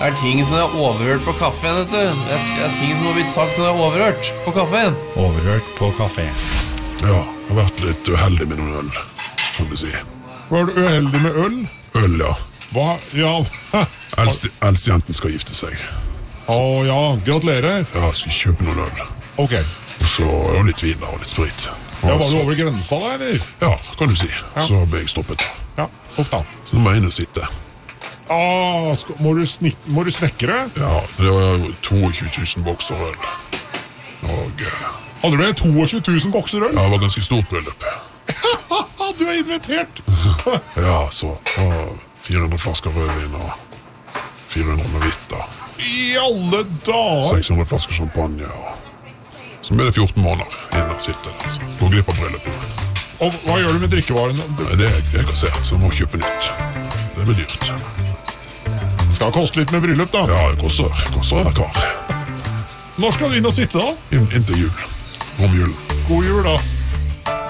Det ting som overhørt på kaffen, vet du. Det ting som har blitt sagt som overhørt på kaffen. Overhørt på kafé. Ja, jeg har vært litt uheldig med noen øl, kan du si. Var du uheldig med øl? Øl, ja. Hva? Ja. Eldstejenten skal gifte seg. Ja, gratulerer. Ja, jeg skal kjøpe noen øl. Ok. Og så litt vin og litt sprit. Ja, var du over grensa da, eller? Ja, kan du si. Så ble jeg stoppet. Ja, uff da. Så nå må jeg inn og sitte. Må du snekre? Ja, det var 22 000 bokser øl. Og Hadde du 22 000 bokser øl? ja, det var ganske stort bryllup. Du er invitert. Ja, så 400 flasker rødvin og 400 med hvitt da. I alle dager. 600 flasker champagne og så ble det 14 måneder inn og sitte der. Altså. Gå glipp av bryllupet. Og hva gjør du med drikkevaren? Det er jeg kassert, så jeg må kjøpe nytt. Det blir dyrt. Skal koste litt med bryllup da. Ja, det koster en kar. Når skal du inn og sitte da? Inntil jul. Om julen. God jul da.